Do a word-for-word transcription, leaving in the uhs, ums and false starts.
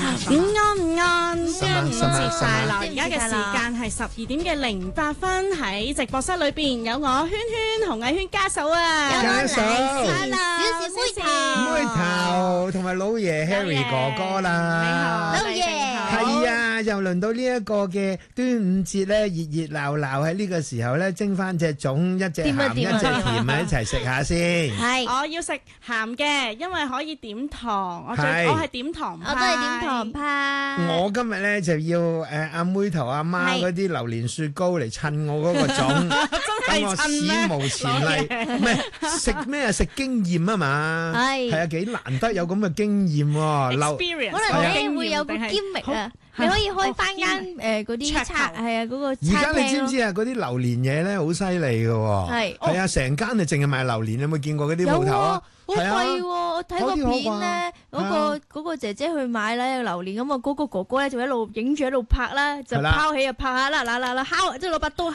午安午安，端午節快樂！而家嘅時間間係十二點嘅零八分，喺直播室裏邊有我圈圈同藝圈家嫂啊， 有我家嫂小小妹頭， 妹頭同埋老爺 Harry 哥哥啦， 老爺係啊，又輪到呢一個嘅端午節咧，熱熱鬧鬧喺呢個時候咧，蒸翻隻粽，一隻鹹一隻甜啊，一齊食下先。 係， 我要食鹹嘅，因為可以點糖。我最係我係點糖派， 我都係點糖派。 我今日咧就要誒阿妹頭阿媽嗰啲榴蓮雪糕嚟襯我嗰個粽，等我史無前例，唔係食咩啊？食經驗啊嘛， 係係啊，幾難得有咁嘅經驗喎，留 experience 可能咧會有個兼力啊！你可以開翻間誒嗰啲餐，係啊嗰個而餐家你知唔廳知啊？嗰啲榴蓮嘢咧好犀利嘅喎， 係係啊，成間就淨係賣榴蓮，你有冇見過嗰啲鋪頭啊？ 好貴喎！我睇個片咧，嗰個嗰個姐姐去買咧榴蓮咁啊，嗰個哥哥咧就一路影住喺度拍啦，就拋起就拍下啦，嗱嗱嗱敲，即係攞把刀。